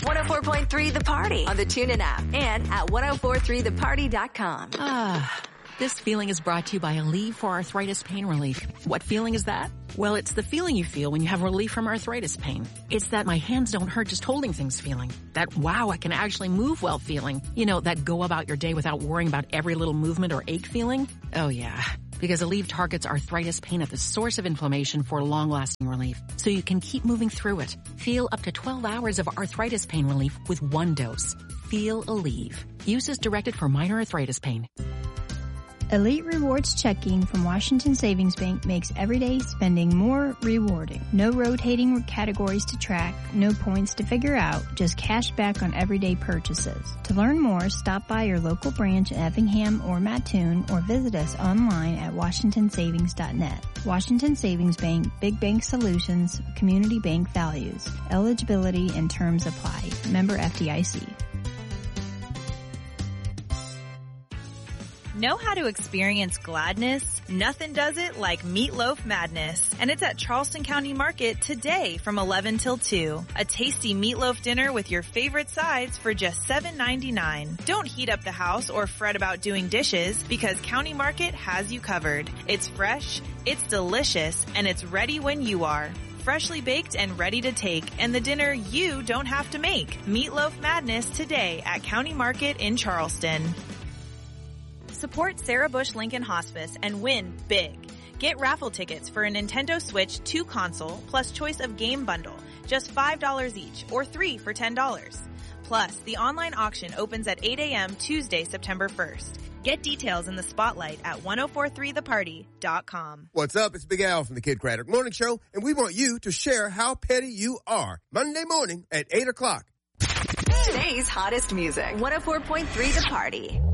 104.3 The Party on the TuneIn app and at 1043theparty.com. This feeling is brought to you by Aleve for arthritis pain relief. What feeling is that? Well, it's the feeling you feel when you have relief from arthritis pain. It's that my hands don't hurt just holding things feeling. That wow, I can actually move well feeling. You know, that go about your day without worrying about every little movement or ache feeling. Oh yeah. Because Aleve targets arthritis pain at the source of inflammation for long-lasting relief, so you can keep moving through it. Feel up to 12 hours of arthritis pain relief with one dose. Feel Aleve. Use as directed for minor arthritis pain. Elite Rewards checking from Washington Savings Bank makes everyday spending more rewarding. No rotating categories to track, no points to figure out, just cash back on everyday purchases. To learn more, stop by your local branch in Effingham or Mattoon or visit us online at washingtonsavings.net. Washington Savings Bank, big bank solutions, community bank values. Eligibility and terms apply. Member FDIC. Know how to experience gladness? Nothing does it like Meatloaf Madness. And it's at Charleston County Market today from 11 till 2. A tasty meatloaf dinner with your favorite sides for just $7.99. Don't heat up the house or fret about doing dishes because County Market has you covered. It's fresh, it's delicious, and it's ready when you are. Freshly baked and ready to take, and the dinner you don't have to make. Meatloaf Madness today at County Market in Charleston. Support Sarah Bush Lincoln Hospice and win big. Get raffle tickets for a Nintendo Switch 2 console plus choice of game bundle, just $5 each, or 3 for $10. Plus, the online auction opens at 8 a.m. Tuesday, September 1st. Get details in the spotlight at 1043theparty.com. What's up? It's Big Al from the Kid Craddock Morning Show, and we want you to share how petty you are. Monday morning at 8 o'clock. Today's hottest music. 104.3 The Party.